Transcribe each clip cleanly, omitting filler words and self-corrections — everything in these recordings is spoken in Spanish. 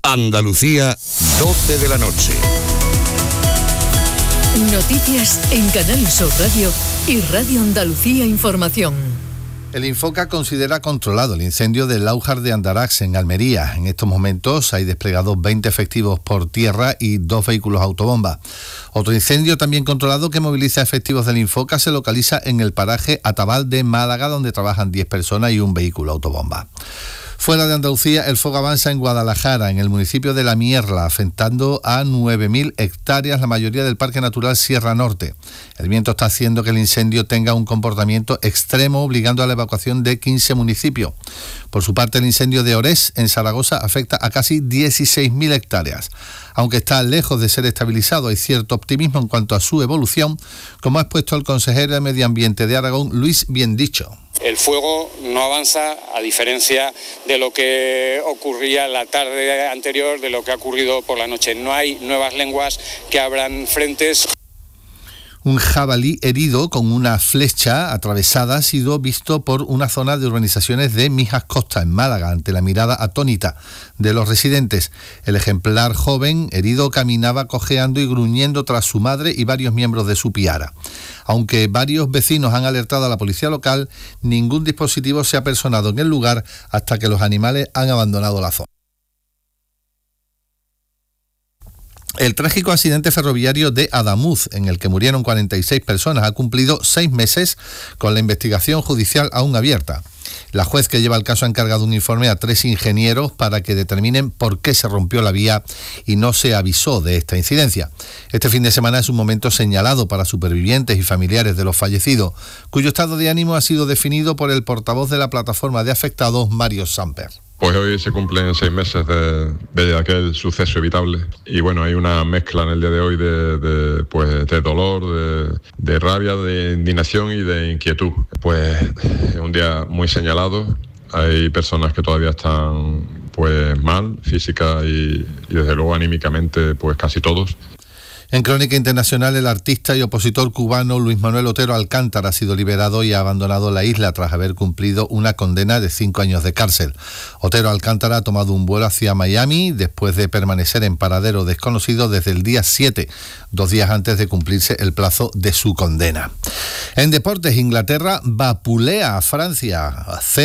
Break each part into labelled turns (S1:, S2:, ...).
S1: Andalucía, 12 de la noche.
S2: Noticias en Canal Sur Radio y Radio Andalucía Información.
S3: El Infoca considera controlado el incendio del Laujar de Andarax en Almería. En estos momentos hay desplegados 20 efectivos por tierra y 2 vehículos autobomba. Otro incendio también controlado que moviliza efectivos del Infoca se localiza en el paraje Atabal de Málaga, donde trabajan 10 personas y un vehículo autobomba. Fuera de Andalucía, el fuego avanza en Guadalajara, en el municipio de La Mierla, afectando a 9.000 hectáreas, la mayoría del Parque Natural Sierra Norte. El viento está haciendo que el incendio tenga un comportamiento extremo, obligando a la evacuación de 15 municipios. Por su parte, el incendio de Orés, en Zaragoza, afecta a casi 16.000 hectáreas. Aunque está lejos de ser estabilizado, hay cierto optimismo en cuanto a su evolución, como ha expuesto el consejero de Medio Ambiente de Aragón, Luis Biendicho.
S4: El fuego no avanza, a diferencia de lo que ocurría la tarde anterior, de lo que ha ocurrido por la noche. No hay nuevas lenguas que abran frentes.
S3: Un jabalí herido con una flecha atravesada ha sido visto por una zona de urbanizaciones de Mijas Costa, en Málaga, ante la mirada atónita de los residentes. El ejemplar joven herido caminaba cojeando y gruñendo tras su madre y varios miembros de su piara. Aunque varios vecinos han alertado a la policía local, ningún dispositivo se ha personado en el lugar hasta que los animales han abandonado la zona. El trágico accidente ferroviario de Adamuz, en el que murieron 46 personas, ha cumplido 6 meses con la investigación judicial aún abierta. La juez que lleva el caso ha encargado un informe a 3 ingenieros para que determinen por qué se rompió la vía y no se avisó de esta incidencia. Este fin de semana es un momento señalado para supervivientes y familiares de los fallecidos, cuyo estado de ánimo ha sido definido por el portavoz de la plataforma de afectados, Mario Samper.
S5: Pues hoy se cumplen 6 meses de aquel suceso evitable y bueno, hay una mezcla en el día de hoy de dolor, de rabia, de indignación y de inquietud. Pues es un día muy señalado, hay personas que todavía están pues mal, física y desde luego anímicamente pues casi todos.
S3: En Crónica Internacional, el artista y opositor cubano Luis Manuel Otero Alcántara ha sido liberado y ha abandonado la isla tras haber cumplido una condena de 5 años de cárcel. Otero Alcántara ha tomado un vuelo hacia Miami después de permanecer en paradero desconocido desde el día 7, 2 días antes de cumplirse el plazo de su condena. En deportes, Inglaterra vapulea a Francia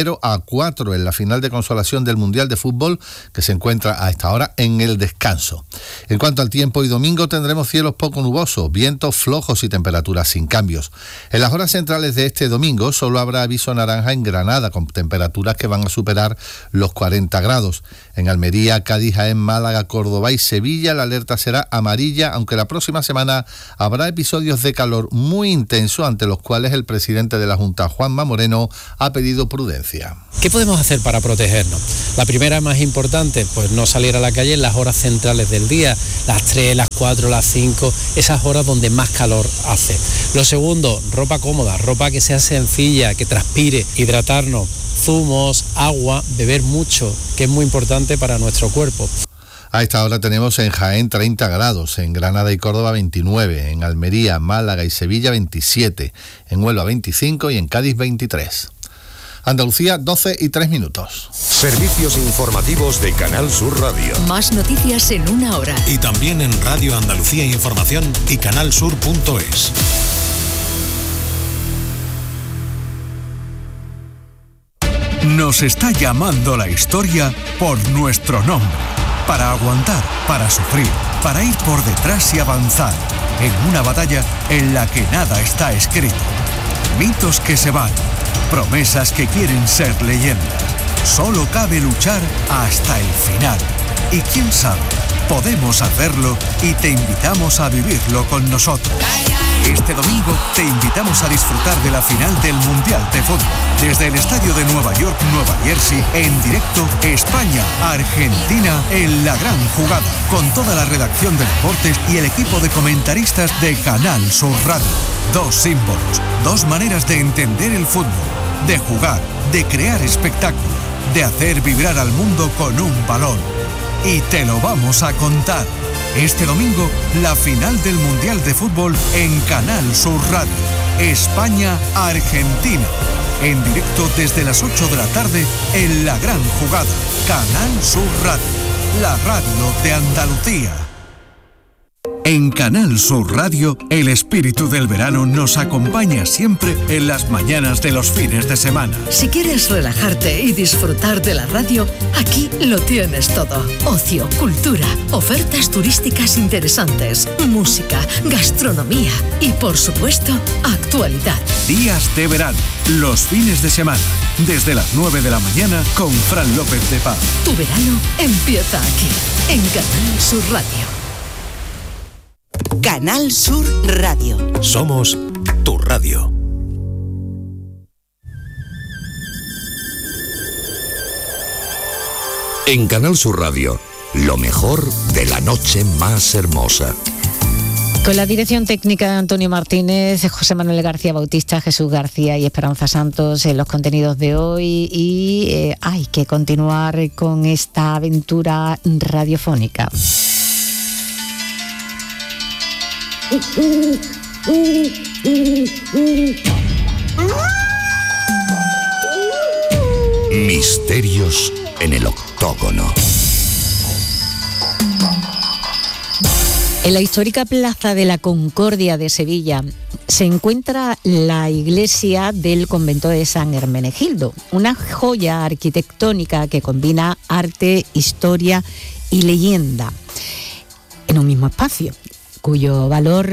S3: 0-4 en la final de consolación del Mundial de Fútbol, que se encuentra a esta hora en el descanso. En cuanto al tiempo, hoy domingo tendremos cielos poco nubosos, vientos flojos y temperaturas sin cambios. En las horas centrales de este domingo solo habrá aviso naranja en Granada, con temperaturas que van a superar los 40 grados. En Almería, Cádiz, Jaén, Málaga, Córdoba y Sevilla la alerta será amarilla, aunque la próxima semana habrá episodios de calor muy intenso, ante los cuales el presidente de la Junta, Juanma Moreno, ha pedido prudencia.
S6: ¿Qué podemos hacer para protegernos? La primera, más importante, pues no salir a la calle en las horas centrales del día, las 3, las 4, las 5, esas horas donde más calor hace. Lo segundo, ropa cómoda, ropa que sea sencilla, que transpire, hidratarnos, zumos, agua, beber mucho, que es muy importante para nuestro cuerpo.
S3: A esta hora tenemos en Jaén 30 grados, en Granada y Córdoba 29, en Almería, Málaga y Sevilla 27, en Huelva 25 y en Cádiz 23. Andalucía, 12:03.
S1: Servicios informativos de Canal Sur Radio.
S2: Más noticias en una hora.
S7: Y también en Radio Andalucía Información y canalsur.es.
S8: Nos está llamando la historia por nuestro nombre. Para aguantar, para sufrir, para ir por detrás y avanzar. En una batalla en la que nada está escrito. Mitos que se van. Promesas que quieren ser leyendas. Solo cabe luchar hasta el final. Y quién sabe, podemos hacerlo y te invitamos a vivirlo con nosotros. Este domingo te invitamos a disfrutar de la final del Mundial de Fútbol. Desde el estadio de Nueva York, Nueva Jersey, en directo, España-Argentina en la gran jugada. Con toda la redacción de deportes y el equipo de comentaristas de Canal Sur Radio. 2 símbolos, 2 maneras de entender el fútbol, de jugar, de crear espectáculo, de hacer vibrar al mundo con un balón. Y te lo vamos a contar. Este domingo, la final del Mundial de Fútbol en Canal Sur Radio. España-Argentina. En directo desde las 8 de la tarde en la gran jugada. Canal Sur Radio. la radio de Andalucía. En Canal Sur Radio, el espíritu del verano nos acompaña siempre en las mañanas de los fines de semana.
S2: Si quieres relajarte y disfrutar de la radio, aquí lo tienes todo. Ocio, cultura, ofertas turísticas interesantes, música, gastronomía y, por supuesto, actualidad.
S8: Días de verano, los fines de semana, desde las 9 de la mañana con Fran López de Paz.
S2: Tu verano empieza aquí, en Canal Sur Radio.
S9: Canal Sur Radio.
S1: Somos tu radio. En Canal Sur Radio, lo mejor de la noche más hermosa.
S10: Con la dirección técnica de Antonio Martínez, José Manuel García Bautista, Jesús García y Esperanza Santos en los contenidos de hoy, y hay que continuar con esta aventura radiofónica.
S1: Misterios en el octógono.
S10: En la histórica Plaza de la Concordia de Sevilla se encuentra la iglesia del convento de San Hermenegildo, una joya arquitectónica que combina arte, historia y leyenda en un mismo espacio, cuyo valor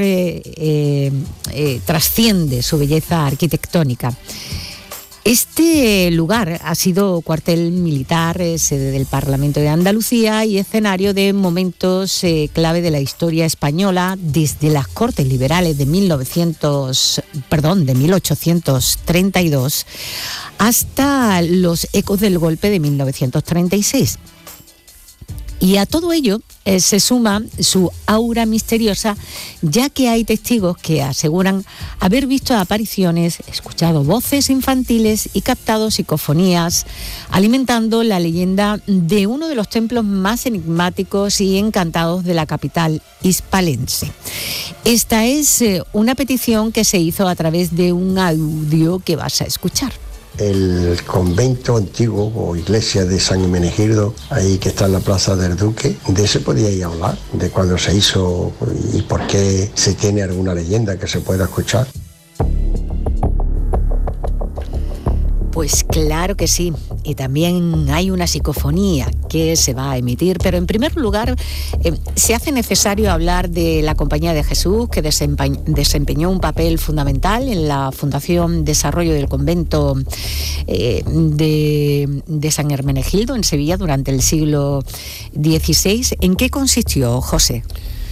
S10: trasciende su belleza arquitectónica. Este lugar ha sido cuartel militar, sede del Parlamento de Andalucía y escenario de momentos clave de la historia española, desde las Cortes Liberales de 1832 hasta los ecos del golpe de 1936. Y a todo ello se suma su aura misteriosa, ya que hay testigos que aseguran haber visto apariciones, escuchado voces infantiles y captado psicofonías, alimentando la leyenda de uno de los templos más enigmáticos y encantados de la capital hispalense. Esta es una petición que se hizo a través de un audio que vas a escuchar.
S11: El convento antiguo o iglesia de San Hermenegildo, ahí que está en la Plaza del Duque, de ese podíais hablar, de cuándo se hizo y por qué, se tiene alguna leyenda que se pueda escuchar.
S10: Pues claro que sí, y también hay una psicofonía que se va a emitir, pero en primer lugar se hace necesario hablar de la Compañía de Jesús, que desempeñó un papel fundamental en la Fundación Desarrollo del Convento de San Hermenegildo en Sevilla durante el siglo XVI. ¿En qué consistió, José?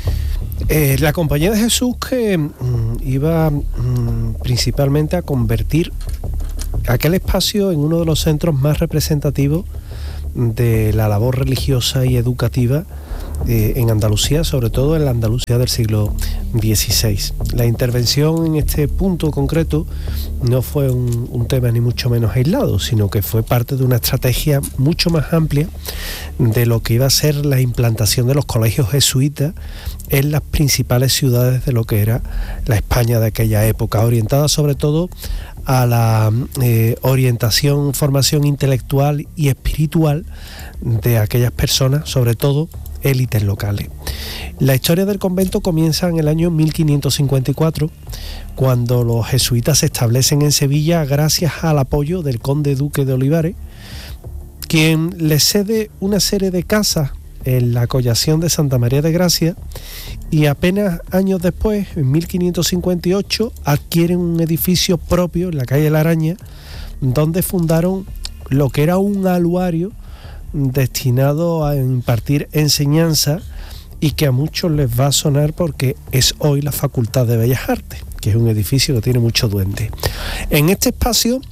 S12: La Compañía de Jesús, que iba principalmente a convertir aquel espacio en uno de los centros más representativos de la labor religiosa y educativa en Andalucía, sobre todo en la Andalucía del siglo XVI. La intervención en este punto concreto no fue un tema ni mucho menos aislado, sino que fue parte de una estrategia mucho más amplia de lo que iba a ser la implantación de los colegios jesuitas en las principales ciudades de lo que era la España de aquella época, orientada sobre todo a la orientación, formación intelectual y espiritual de aquellas personas, sobre todo élites locales. La historia del convento comienza en el año 1554, cuando los jesuitas se establecen en Sevilla gracias al apoyo del conde duque de Olivares, quien les cede una serie de casas en la collación de Santa María de Gracia, y apenas años después, en 1558, adquieren un edificio propio en la calle La Araña, donde fundaron lo que era un aluario destinado a impartir enseñanza, y que a muchos les va a sonar porque es hoy la Facultad de Bellas Artes, que es un edificio que tiene mucho duende. En este espacio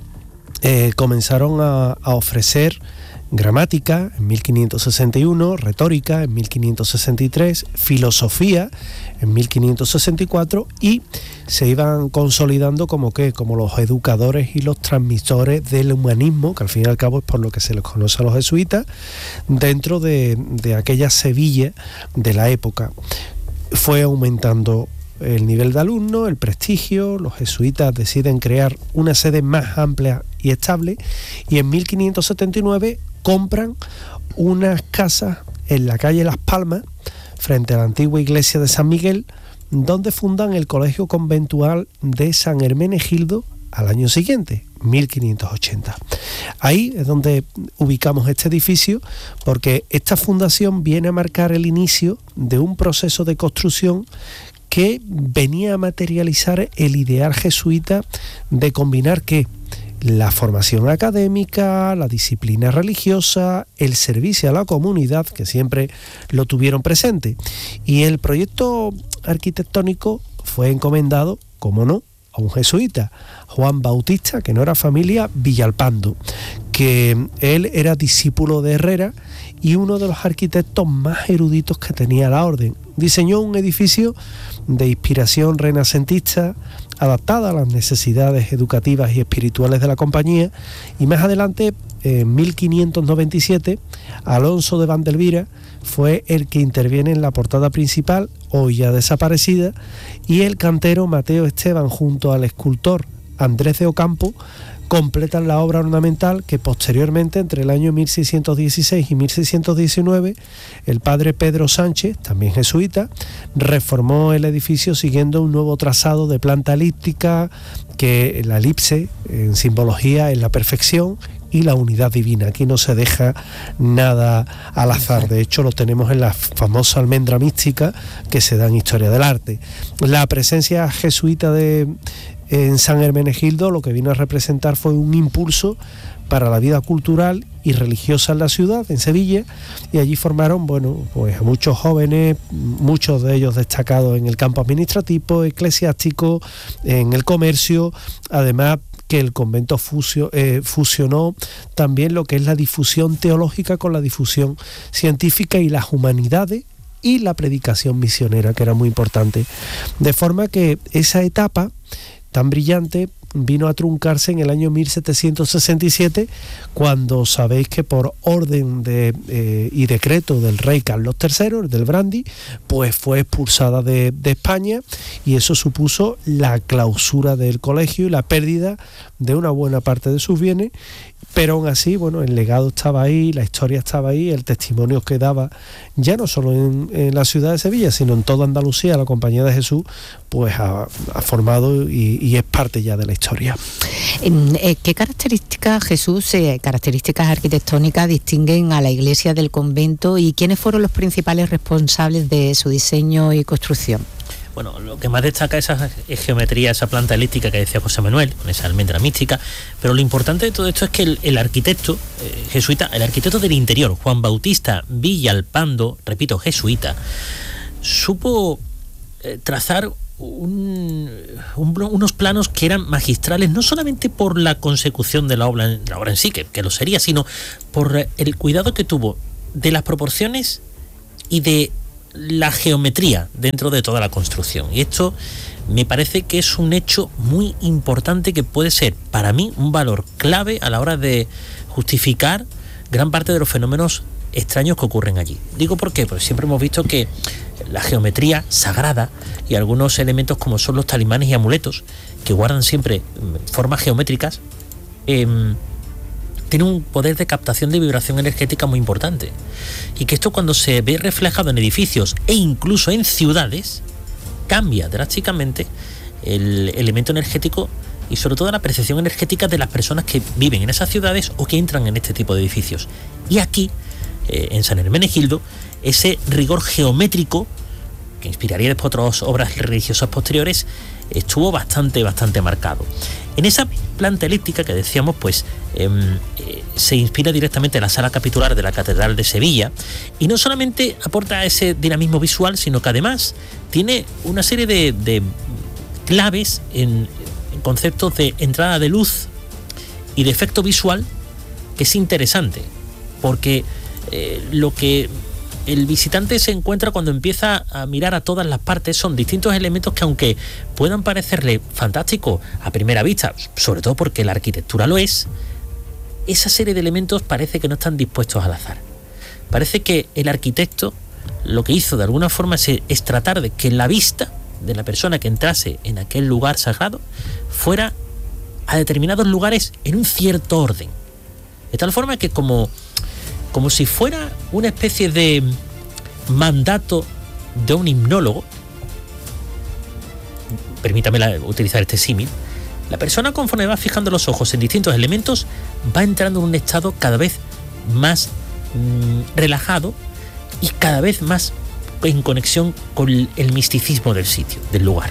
S12: comenzaron a ofrecer gramática en 1561, retórica en 1563, filosofía en 1564, y se iban consolidando como los educadores y los transmisores del humanismo, que al fin y al cabo es por lo que se les conoce a los jesuitas, dentro de aquella Sevilla de la época. Fue aumentando el nivel de alumnos, el prestigio. Los jesuitas deciden crear una sede más amplia y estable, y en 1579 compran unas casas en la calle Las Palmas, frente a la antigua iglesia de San Miguel, donde fundan el Colegio Conventual de San Hermenegildo al año siguiente, 1580. Ahí es donde ubicamos este edificio, porque esta fundación viene a marcar el inicio de un proceso de construcción que venía a materializar el ideal jesuita de combinar ¿qué? La formación académica, la disciplina religiosa, el servicio a la comunidad, que siempre lo tuvieron presente. Y el proyecto arquitectónico fue encomendado, como no, a un jesuita, Juan Bautista, que no era familia, Villalpando, que él era discípulo de Herrera y uno de los arquitectos más eruditos que tenía la orden. Diseñó un edificio de inspiración renacentista, adaptada a las necesidades educativas y espirituales de la compañía, y más adelante, en 1597, Alonso de Vandelvira fue el que interviene en la portada principal, hoy ya desaparecida, y el cantero Mateo Esteban junto al escultor Andrés de Ocampo completan la obra ornamental que posteriormente, entre el año 1616 y 1619, el padre Pedro Sánchez, también jesuita, reformó el edificio siguiendo un nuevo trazado de planta elíptica, que la elipse en simbología es la perfección y la unidad divina. Aquí no se deja nada al azar, de hecho lo tenemos en la famosa almendra mística que se da en Historia del Arte. La presencia jesuita en San Hermenegildo lo que vino a representar fue un impulso para la vida cultural y religiosa en la ciudad, en Sevilla, y allí formaron, pues a muchos jóvenes, muchos de ellos destacados en el campo administrativo, eclesiástico, en el comercio, además que el convento fusionó también lo que es la difusión teológica con la difusión científica y las humanidades y la predicación misionera, que era muy importante. De forma que esa etapa tan brillante vino a truncarse en el año 1767, cuando sabéis que por orden y decreto del rey Carlos III, el del Brandy, pues fue expulsada de España, y eso supuso la clausura del colegio y la pérdida de una buena parte de sus bienes. Pero aún así, el legado estaba ahí, la historia estaba ahí, el testimonio que daba, ya no solo en la ciudad de Sevilla, sino en toda Andalucía, la Compañía de Jesús, pues ha formado y es parte ya de la historia.
S10: ¿Qué características, Jesús, características arquitectónicas distinguen a la iglesia del convento, y quiénes fueron los principales responsables de su diseño y construcción?
S9: Bueno, lo que más destaca es esa geometría, esa planta elíptica que decía José Manuel, con esa almendra mística, pero lo importante de todo esto es que el arquitecto jesuita, el arquitecto del interior, Juan Bautista Villalpando, repito, jesuita, supo trazar unos planos que eran magistrales, no solamente por la consecución de la obra en sí, que lo sería, sino por el cuidado que tuvo de las proporciones y de la geometría dentro de toda la construcción. Y esto me parece que es un hecho muy importante, que puede ser para mí un valor clave a la hora de justificar gran parte de los fenómenos extraños que ocurren allí. Digo por qué, porque siempre hemos visto que la geometría sagrada y algunos elementos como son los talismanes y amuletos, que guardan siempre formas geométricas, tiene un poder de captación de vibración energética muy importante, y que esto, cuando se ve reflejado en edificios e incluso en ciudades, cambia drásticamente el elemento energético y sobre todo la percepción energética de las personas que viven en esas ciudades o que entran en este tipo de edificios. Y aquí, en San Hermenegildo, ese rigor geométrico, que inspiraría después otras obras religiosas posteriores, estuvo bastante marcado. En esa planta elíptica que decíamos, pues se inspira directamente en la sala capitular de la Catedral de Sevilla, y no solamente aporta ese dinamismo visual, sino que además tiene una serie de claves en conceptos de entrada de luz y de efecto visual, que es interesante, porque lo que el visitante se encuentra cuando empieza a mirar a todas las partes son distintos elementos que, aunque puedan parecerle fantásticos a primera vista, sobre todo porque la arquitectura lo es, esa serie de elementos parece que no están dispuestos al azar. Parece que el arquitecto lo que hizo de alguna forma es tratar de que la vista de la persona que entrase en aquel lugar sagrado fuera a determinados lugares en un cierto orden, de tal forma que como como si fuera una especie de mandato de un hipnólogo. Permítame utilizar este símil. La persona, conforme va fijando los ojos en distintos elementos, va entrando en un estado cada vez más relajado y cada vez más en conexión con el misticismo del sitio, del lugar.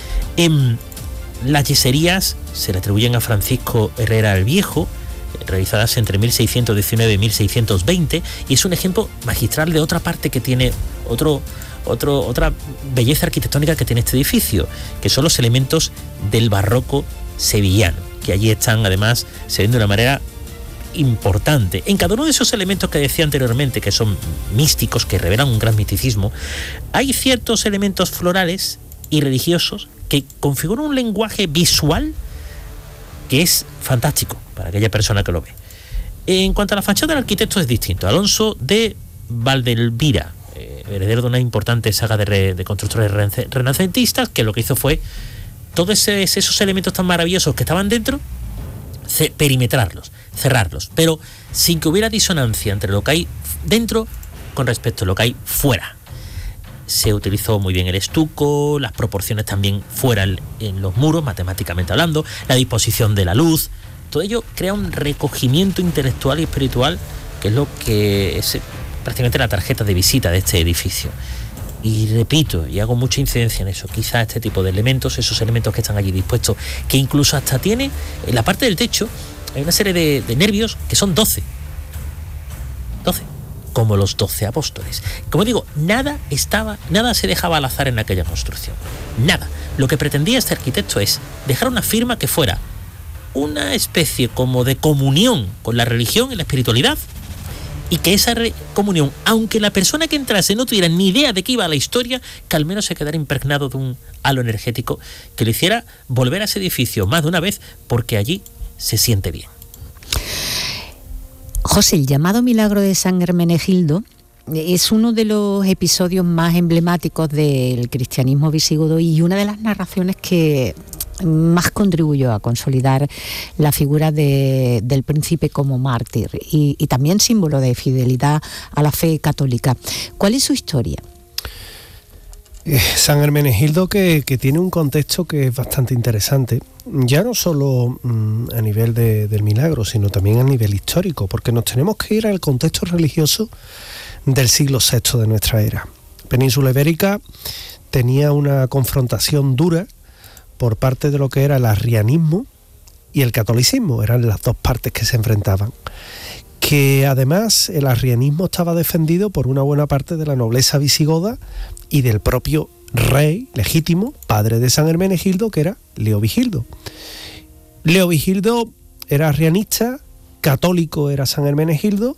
S9: Las yeserías se le atribuyen a Francisco Herrera el Viejo, realizadas entre 1619 y 1620, y es un ejemplo magistral de otra parte que tiene otra belleza arquitectónica que tiene este edificio, que son los elementos del barroco sevillano, que allí están, además, se ven de una manera importante. En cada uno de esos elementos que decía anteriormente, que son místicos, que revelan un gran misticismo, hay ciertos elementos florales y religiosos que configuran un lenguaje visual que es fantástico para aquella persona que lo ve. En cuanto a la fachada, el arquitecto es distinto. Alonso de Valdelvira, heredero de una importante saga de constructores renacentistas, que lo que hizo fue todos esos elementos tan maravillosos que estaban dentro, perimetrarlos, cerrarlos, pero sin que hubiera disonancia entre lo que hay dentro con respecto a lo que hay fuera. Se utilizó muy bien el estuco, las proporciones también fuera en los muros, matemáticamente hablando, la disposición de la luz. Todo ello crea un recogimiento intelectual y espiritual, que es lo que es prácticamente la tarjeta de visita de este edificio. Y repito, y hago mucha incidencia en eso, quizá este tipo de elementos, esos elementos que están allí dispuestos, que incluso hasta tiene, en la parte del techo, hay una serie de nervios que son 12, como los 12 apóstoles. Como digo, nada se dejaba al azar en aquella construcción, nada. Lo que pretendía este arquitecto es dejar una firma que fuera una especie como de comunión con la religión y la espiritualidad, y que esa comunión, aunque la persona que entrase no tuviera ni idea de qué iba a la historia, que al menos se quedara impregnado de un halo energético que le hiciera volver a ese edificio más de una vez, porque allí se siente bien.
S10: José, el llamado milagro de San Hermenegildo es uno de los episodios más emblemáticos del cristianismo visigodo y una de las narraciones que más contribuyó a consolidar la figura del príncipe como mártir y también símbolo de fidelidad a la fe católica. ¿Cuál es su historia?
S12: San Hermenegildo que tiene un contexto que es bastante interesante, ya no solo a nivel del milagro, sino también a nivel histórico, porque nos tenemos que ir al contexto religioso del siglo VI de nuestra era. Península Ibérica tenía una confrontación dura por parte de lo que era el arrianismo y el catolicismo, eran las dos partes que se enfrentaban. Que además el arrianismo estaba defendido por una buena parte de la nobleza visigoda y del propio rey legítimo, padre de San Hermenegildo, que era Leovigildo. Leovigildo era arrianista, católico era San Hermenegildo,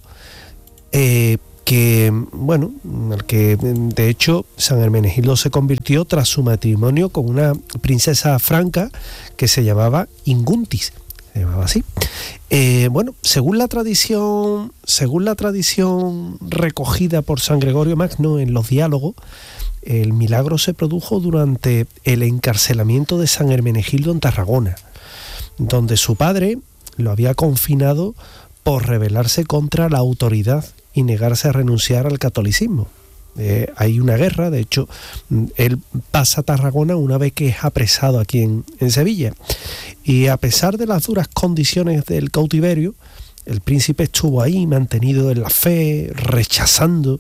S12: que de hecho San Hermenegildo se convirtió tras su matrimonio con una princesa franca que se llamaba Inguntis, se llamaba así. Según la tradición recogida por San Gregorio Magno en los diálogos, el milagro se produjo durante el encarcelamiento de San Hermenegildo en Tarragona, donde su padre lo había confinado por rebelarse contra la autoridad y negarse a renunciar al catolicismo. Hay una guerra, de hecho, él pasa a Tarragona una vez que es apresado aquí en Sevilla. Y a pesar de las duras condiciones del cautiverio, el príncipe estuvo ahí, mantenido en la fe, rechazando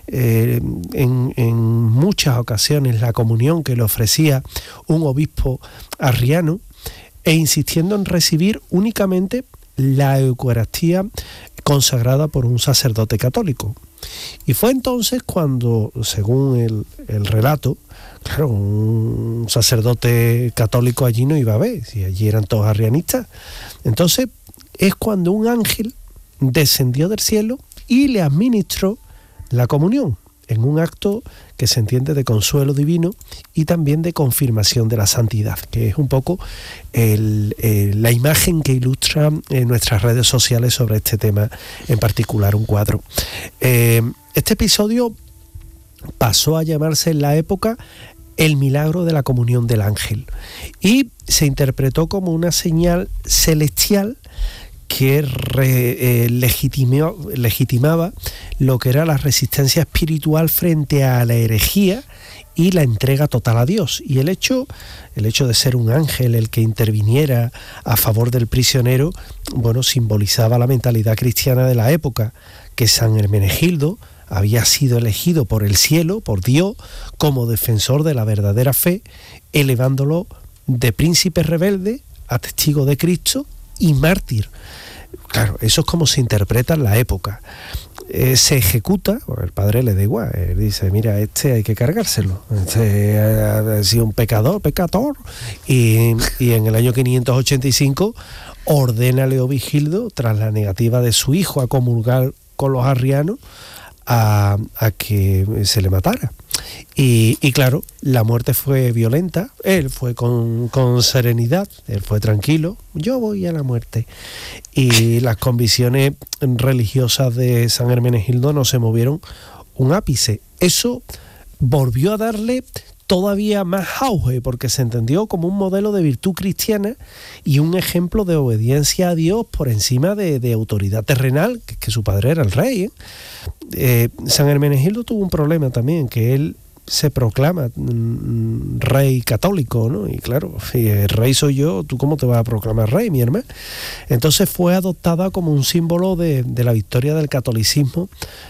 S12: en muchas ocasiones la comunión que le ofrecía un obispo arriano e insistiendo en recibir únicamente la Eucaristía consagrada por un sacerdote católico. Y fue entonces cuando, según el relato, claro, un sacerdote católico allí no iba a ver, si allí eran todos arrianistas. Entonces es cuando un ángel descendió del cielo y le administró la comunión, en un acto que se entiende de consuelo divino y también de confirmación de la santidad, que es un poco la imagen que ilustra en nuestras redes sociales sobre este tema, en particular un cuadro. Este episodio pasó a llamarse en la época el milagro de la comunión del ángel y se interpretó como una señal celestial que legitimaba lo que era la resistencia espiritual frente a la herejía y la entrega total a Dios. Y el hecho de ser un ángel el que interviniera a favor del prisionero, bueno, simbolizaba la mentalidad cristiana de la época, que San Hermenegildo había sido elegido por el cielo, por Dios, como defensor de la verdadera fe, elevándolo de príncipe rebelde a testigo de Cristo y mártir. Claro, eso es como se interpreta en la época. Se ejecuta, bueno, el padre le da igual, él dice, mira, hay que cargárselo, ha sido un pecador, y en el año 585 ordena a Leovigildo, tras la negativa de su hijo a comulgar con los arrianos, a que se le matara. Y claro, la muerte fue violenta, él fue con serenidad, él fue tranquilo, yo voy a la muerte. Y las convicciones religiosas de San Hermenegildo no se movieron un ápice. Eso volvió a darle todavía más auge, porque se entendió como un modelo de virtud cristiana y un ejemplo de obediencia a Dios por encima de autoridad terrenal, que su padre era el rey. San Hermenegildo tuvo un problema también, que él se proclama rey católico, ¿no? Y claro, si el rey soy yo, ¿tú cómo te vas a proclamar rey, mi hermano? Entonces fue adoptada como un símbolo de la victoria del catolicismo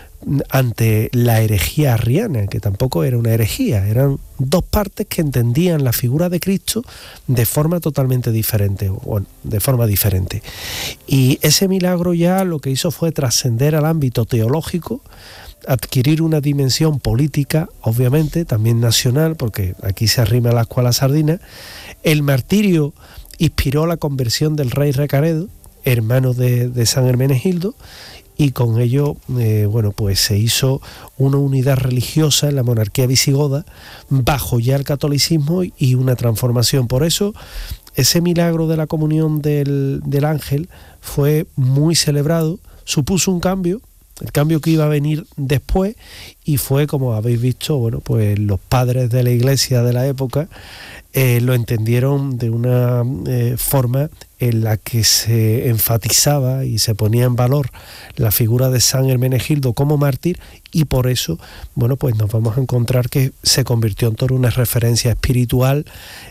S12: ante la herejía arriana, que tampoco era una herejía, eran dos partes que entendían la figura de Cristo de forma totalmente diferente, bueno, de forma diferente. Y ese milagro ya lo que hizo fue trascender al ámbito teológico, adquirir una dimensión política, obviamente, también nacional, porque aquí se arrima la escuela sardina. El martirio inspiró la conversión del rey Recaredo, hermano de San Hermenegildo, y con ello, bueno, pues se hizo una unidad religiosa en la monarquía visigoda bajo ya el catolicismo y una transformación. Por eso, ese milagro de la comunión del ángel fue muy celebrado, supuso un cambio, el cambio que iba a venir después, y fue, como habéis visto, bueno, pues los padres de la iglesia de la época lo entendieron de una forma en la que se enfatizaba y se ponía en valor la figura de San Hermenegildo como mártir, y por eso, bueno, pues nos vamos a encontrar que se convirtió en toda una referencia espiritual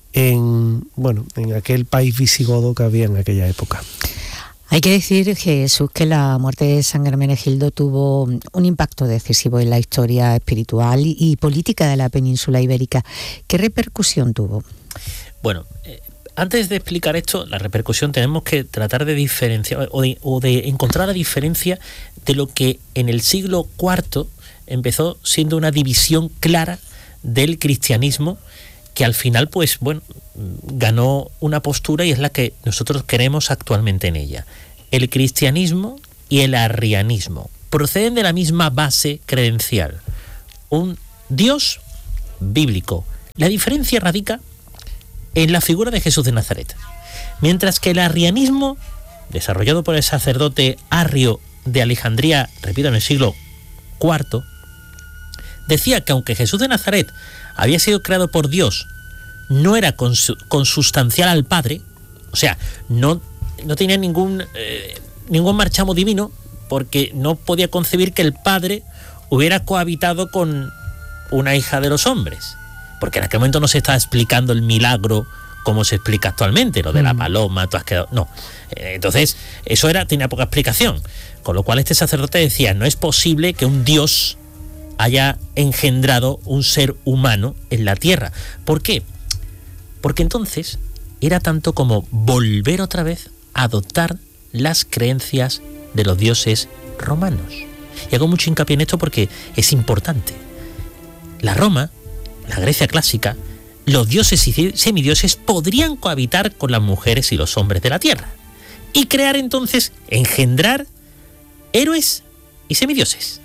S12: en aquel país visigodo que había en aquella época.
S10: Hay que decir, Jesús, que la muerte de San Hermenegildo tuvo un impacto decisivo en la historia espiritual y política de la península ibérica. ¿Qué repercusión tuvo?
S9: Bueno, antes de explicar esto, la repercusión, tenemos que tratar de diferenciar o de encontrar la diferencia de lo que en el siglo IV empezó siendo una división clara del cristianismo, que al final, pues bueno, ganó una postura y es la que nosotros queremos actualmente en ella. El cristianismo y el arrianismo proceden de la misma base credencial, un Dios bíblico. La diferencia radica en la figura de Jesús de Nazaret, mientras que el arrianismo, desarrollado por el sacerdote Arrio de Alejandría, repito, en el siglo IV, decía que aunque Jesús de Nazaret había sido creado por Dios, no era consustancial al Padre, o sea, no tenía ningún marchamo divino, porque no podía concebir que el Padre hubiera cohabitado con una hija de los hombres, porque en aquel momento no se estaba explicando el milagro como se explica actualmente, lo de la paloma, tú has quedado... No, entonces eso tenía poca explicación, con lo cual este sacerdote decía, no es posible que un Dios haya engendrado un ser humano en la tierra. ¿Por qué? Porque entonces era tanto como volver otra vez a adoptar las creencias de los dioses romanos. Y hago mucho hincapié en esto porque es importante. La Roma, la Grecia clásica, los dioses y semidioses podrían cohabitar con las mujeres y los hombres de la tierra y crear entonces, engendrar héroes y semidioses.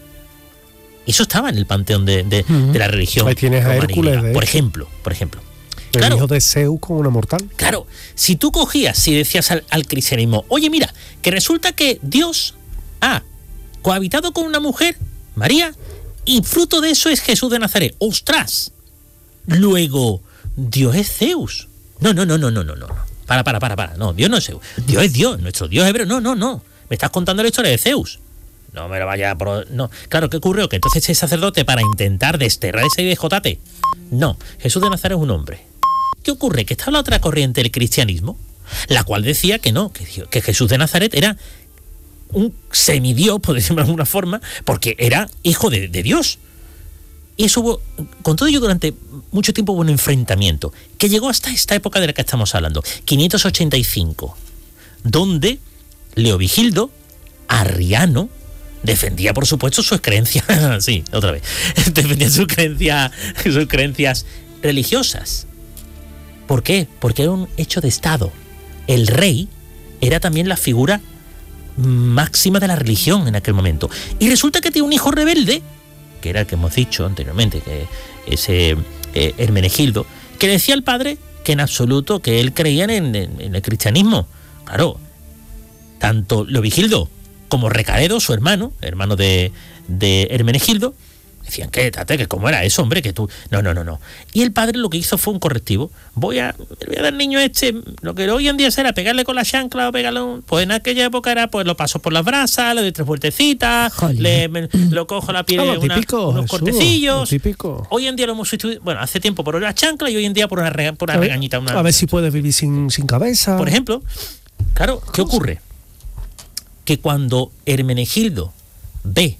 S9: Eso estaba en el panteón de la religión.
S12: Ahí tienes a Hércules,
S9: por ejemplo.
S12: El
S9: claro,
S12: hijo de Zeus con una mortal.
S9: Claro, si tú cogías y decías al cristianismo, oye, mira, que resulta que Dios ha cohabitado con una mujer, María, y fruto de eso es Jesús de Nazaret. ¡Ostras! Luego, Dios es Zeus. No. Para. No, Dios no es Zeus. Dios es Dios, nuestro Dios hebreo. No. Me estás contando la historia de Zeus. No me lo vaya por... No. Claro, ¿qué ocurrió? Que entonces ese sacerdote, para intentar desterrar ese IDJT. No, Jesús de Nazaret es un hombre. ¿Qué ocurre? Que está la otra corriente del cristianismo, la cual decía que no, que Jesús de Nazaret era un semidios, por decirlo de alguna forma, porque era hijo de Dios. Y eso hubo, con todo ello, durante mucho tiempo hubo un enfrentamiento, que llegó hasta esta época de la que estamos hablando, 585, donde Leovigildo, arriano, defendía, por supuesto, sus creencias, sí, otra vez, defendía sus creencias religiosas. ¿Por qué? Porque era un hecho de Estado. El rey era también la figura máxima de la religión en aquel momento. Y resulta que tiene un hijo rebelde, que era el que hemos dicho anteriormente, que ese Hermenegildo, que decía al padre que en absoluto que él creía en el cristianismo. Claro, tanto Leovigildo como Recaredo, su hermano de Hermenegildo, decían que cómo era eso, hombre, que tú... No. Y el padre lo que hizo fue un correctivo. Voy a dar al niño lo que hoy en día será pegarle con la chancla o pegarle pues en aquella época era, pues lo paso por las brasas, le doy 3 vueltecitas, lo cojo la piel, unos cortecillos.
S12: Típico.
S9: Hoy en día lo hemos sustituido, bueno, hace tiempo por la chancla y hoy en día por una regañita.
S12: A ver si puedes vivir sin cabeza.
S9: Por ejemplo, claro, ¿qué ocurre? Que cuando Hermenegildo ve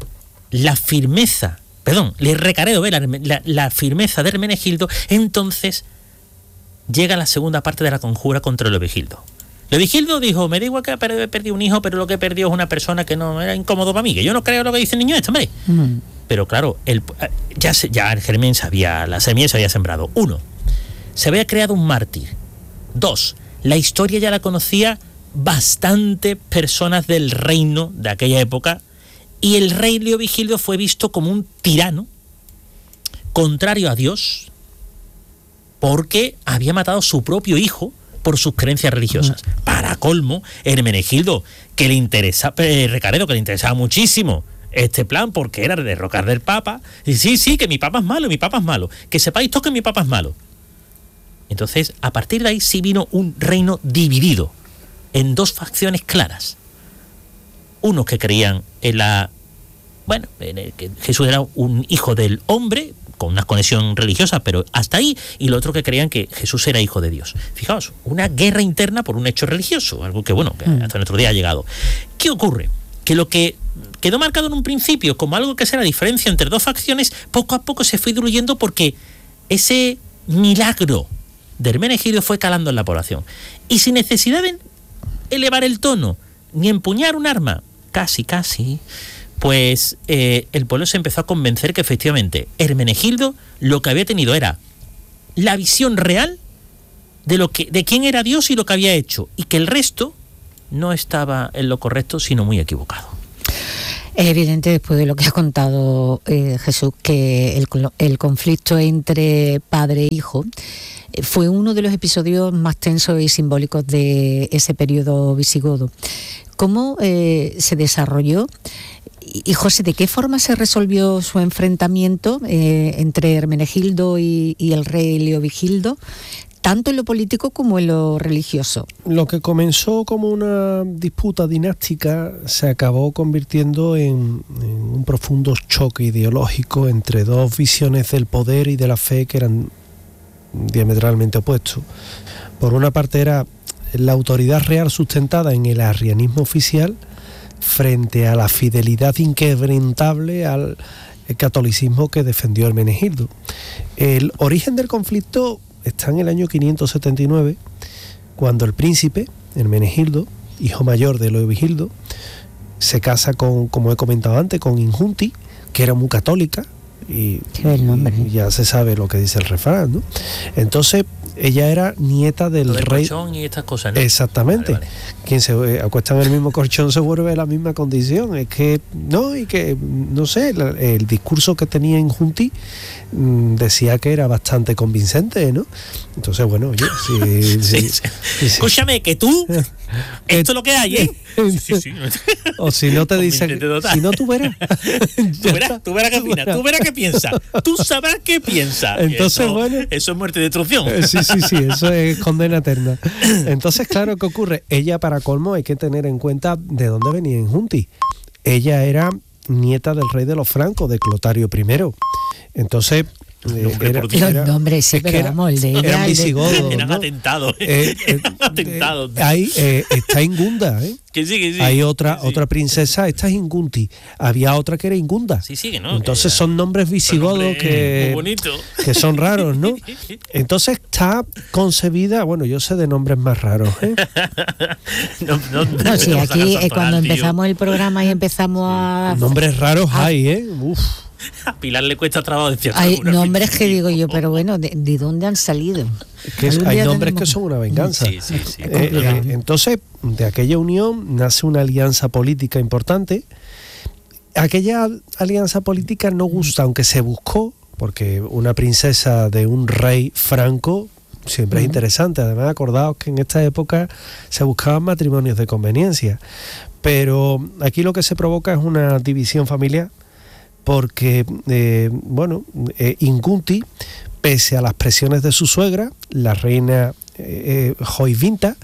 S9: Recaredo ve la firmeza de Hermenegildo, entonces llega la segunda parte de la conjura contra Leovigildo. Leovigildo dijo, me da igual que he perdido un hijo, pero lo que he perdido es una persona que no era incómodo para mí, que yo no creo lo que dice el niño hombre. Pero claro, ya el germen la semilla se había sembrado. 1, se había creado un mártir. 2, la historia ya la conocía bastante personas del reino de aquella época. Y el rey Leovigildo fue visto como un tirano, contrario a Dios, porque había matado a su propio hijo por sus creencias religiosas. Para colmo, Hermenegildo, Recaredo, que le interesaba muchísimo este plan, porque era derrocar del Papa, y sí, que mi Papa es malo, que sepáis todos que mi Papa es malo. Entonces, a partir de ahí sí vino un reino dividido en 2 facciones claras. Unos que creían en que Jesús era un hijo del hombre, con una conexión religiosa, pero hasta ahí, y los otros que creían que Jesús era hijo de Dios. Fijaos, una guerra interna por un hecho religioso, algo que hasta nuestro día ha llegado. ¿Qué ocurre? Que lo que quedó marcado en un principio como algo que sea la diferencia entre 2 facciones, poco a poco se fue diluyendo porque ese milagro de Hermenegildo fue calando en la población. Y sin necesidad de elevar el tono, ni empuñar un arma, casi, pues el pueblo se empezó a convencer que efectivamente Hermenegildo lo que había tenido era la visión real de quién era Dios y lo que había hecho, y que el resto no estaba en lo correcto, sino muy equivocado.
S10: Es evidente, después de lo que ha contado Jesús, que el conflicto entre padre e hijo fue uno de los episodios más tensos y simbólicos de ese periodo visigodo. ¿Cómo se desarrolló? Y José, ¿de qué forma se resolvió su enfrentamiento entre Hermenegildo y el rey Leovigildo, tanto en lo político como en lo religioso?
S12: Lo que comenzó como una disputa dinástica se acabó convirtiendo en un profundo choque ideológico entre 2 visiones del poder y de la fe que eran diametralmente opuestos. Por una parte era la autoridad real sustentada en el arrianismo oficial frente a la fidelidad inquebrantable al catolicismo que defendió Hermenegildo. El origen del conflicto está en el año 579, cuando el príncipe Hermenegildo, hijo mayor de Leovigildo, se casa con, como he comentado antes, con Injunti, que era muy católica, y ya se sabe lo que dice el refrán, ¿no? Entonces ella era nieta del rey.
S9: Colchón y estas cosas, ¿no?
S12: Exactamente. Vale. Quien se acuesta en el mismo colchón se vuelve en la misma condición. Es que no sé, el discurso que tenía Injunti decía que era bastante convincente, ¿no? Entonces, bueno, oye, sí.
S9: Escúchame, que tú esto es lo que hay, ¿eh? Sí.
S12: O si no te dicen, si no, tú verás.
S9: Tú verás qué piensa. Tú sabrás qué piensa.
S12: Entonces,
S9: eso es muerte y destrucción.
S12: Sí. Sí, eso es condena eterna. Entonces, claro, ¿qué ocurre? Ella, para colmo, hay que tener en cuenta de dónde venía Injunti. Ella era nieta del rey de los francos, de Clotario I. Entonces,
S10: los nombres, sí, pero vamos, el de ella,
S12: eran visigodos,
S9: eran
S12: ¿no?
S9: atentados. Atentados.
S12: Ahí está Ingunda, ¿eh?
S9: Que sí.
S12: Hay otra princesa, esta es Ingunti. Había otra que era Ingunda.
S9: Sí, que no.
S12: Entonces son nombres visigodos que son raros, ¿no? Entonces está concebida, bueno, yo sé de nombres más raros, ¿eh?
S10: No, sí, aquí cuando empezamos el programa y empezamos a...
S12: Nombres raros hay, ¿eh? Uf.
S9: A Pilar le cuesta trabajo decir.
S10: Hay nombres que digo yo, pero bueno, ¿de dónde han salido?
S12: Hay nombres que son una venganza.
S9: Sí.
S12: Entonces, de aquella unión nace una alianza política importante. Aquella alianza política no gusta, aunque se buscó, porque una princesa de un rey franco siempre es interesante. Además, acordaos que en esta época se buscaban matrimonios de conveniencia. Pero aquí lo que se provoca es una división familiar, porque, Ingunti, pese a las presiones de su suegra, la reina Joyvinta,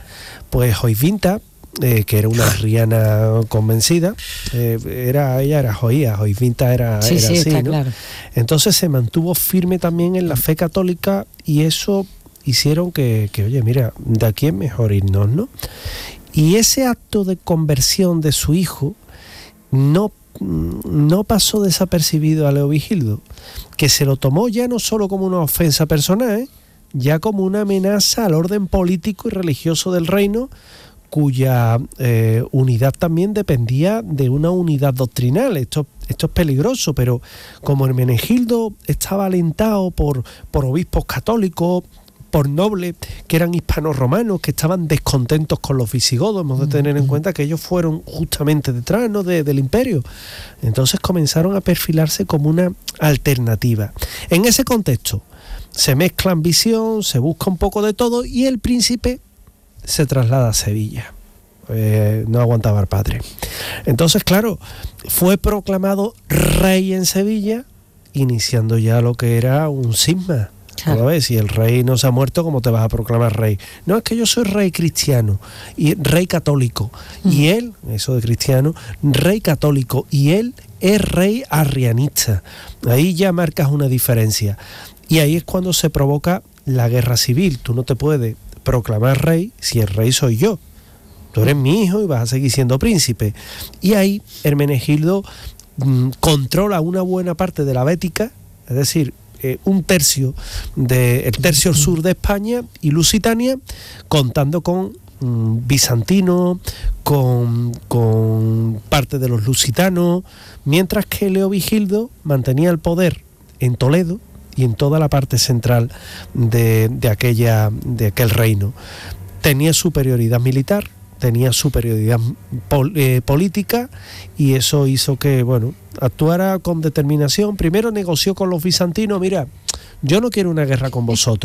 S12: que era una arriana convencida, ella era joía, Joyvinta era
S10: sí,
S12: así,
S10: está
S12: ¿no?
S10: Claro.
S12: Entonces se mantuvo firme también en la fe católica y eso hicieron que oye, mira, de aquí es mejor irnos, ¿no? Y ese acto de conversión de su hijo no pasó desapercibido a Leovigildo, que se lo tomó ya no solo como una ofensa personal, ya como una amenaza al orden político y religioso del reino, cuya unidad también dependía de una unidad doctrinal. Esto es peligroso, pero como Hermenegildo estaba alentado por obispos católicos, por nobles que eran hispanos-romanos, que estaban descontentos con los visigodos, hemos de tener en cuenta que ellos fueron justamente detrás, ¿no?, del imperio. Entonces comenzaron a perfilarse como una alternativa. En ese contexto se mezcla ambición, se busca un poco de todo y el príncipe se traslada a Sevilla. No aguantaba el padre. Entonces, claro, fue proclamado rey en Sevilla, iniciando ya lo que era un cisma. Claro. ¿Ves? Si el rey no se ha muerto, ¿cómo te vas a proclamar rey? No, es que yo soy rey cristiano y rey católico. Y él, eso de cristiano, rey católico, y él es rey arrianista. Ahí ya marcas una diferencia. Y ahí es cuando se provoca la guerra civil. Tú no te puedes proclamar rey si el rey soy yo. Tú eres mi hijo y vas a seguir siendo príncipe. Y ahí Hermenegildo controla una buena parte de la Bética, es decir, un tercio el tercio sur de España y Lusitania, contando con bizantinos, con parte de los lusitanos, mientras que Leovigildo mantenía el poder en Toledo y en toda la parte central de aquel reino. Tenía superioridad militar, tenía superioridad política, y eso hizo que, actuara con determinación. Primero negoció con los bizantinos: mira, yo no quiero una guerra con vosotros.